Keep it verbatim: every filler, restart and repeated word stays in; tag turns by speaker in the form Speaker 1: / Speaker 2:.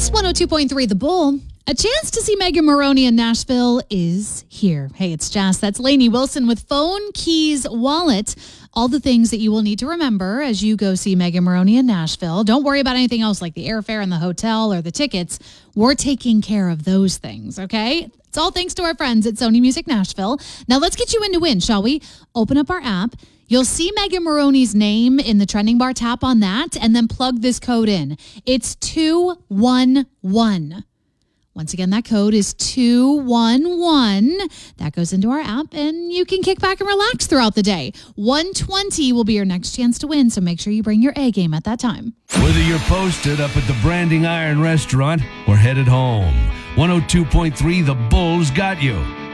Speaker 1: It's one oh two point three The Bull. A chance to see Megan Moroney in Nashville is here. Hey, it's Jess. That's Lainey Wilson with Phone, Keys, Wallet. All the things that you will need to remember as you go see Megan Moroney in Nashville. Don't worry about anything else like the airfare and the hotel or the tickets. We're taking care of those things, okay? It's all thanks to our friends at Sony Music Nashville. Now let's get you in to win, shall we? Open up our app. You'll see Megan Moroney's name in the trending bar. Tap on that and then plug this code in. It's two one one. Once again, that code is two one one. That goes into our app, and you can kick back and relax throughout the day. one twenty will be your next chance to win, so make sure you bring your A game at that time.
Speaker 2: Whether you're posted up at the Branding Iron Restaurant or headed home, one oh two point three The Bull's got you.